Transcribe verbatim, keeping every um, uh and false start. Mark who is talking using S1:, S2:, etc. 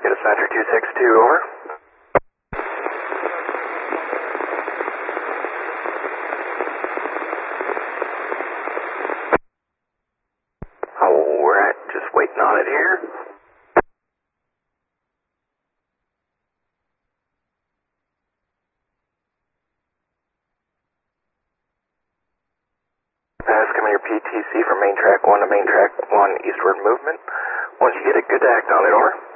S1: Dispatcher two six two, over. Alright, just waiting on it here. Pass Commander P T C from main track one to main track one eastward movement. Once you get a good act on it, over.